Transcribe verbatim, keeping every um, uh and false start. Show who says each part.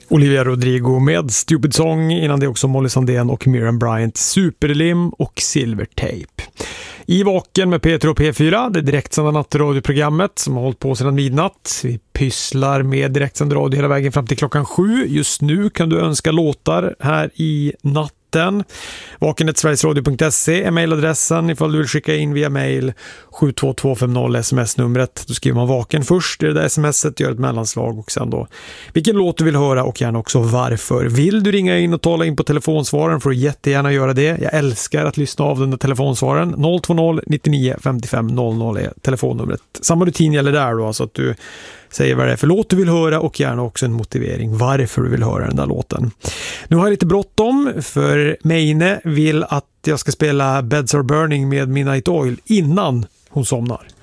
Speaker 1: Olivia Rodrigo med Stupid Song, innan det också Molly Sandén och Miriam Bryant, Superlim och Silvertape. I Vaken med P tre och P fyra, det direktsända nattradioprogrammet som har hållit på sedan midnatt. Vi pysslar med direktsänd radio hela vägen fram till klockan sju. Just nu kan du önska låtar här i natten. vaken snabel-a sverigesradio punkt se är mailadressen ifall du vill skicka in via mail. Sju två två fem noll sms-numret. Då skriver man Vaken först i det där smset, gör ett mellanslag och sen då vilken låt du vill höra och gärna också varför. Vill du ringa in och tala in på telefonsvaren får du jättegärna göra det. Jag älskar att lyssna av den där telefonsvaren. noll två noll nittionio femtiofem noll noll är telefonnumret. Samma rutin gäller där då, så att du säger vad det är för låt du vill höra och gärna också en motivering varför du vill höra den där låten. Nu har jag lite bråttom för Meine vill att jag ska spela Beds Are Burning med Midnight Oil innan hon somnar.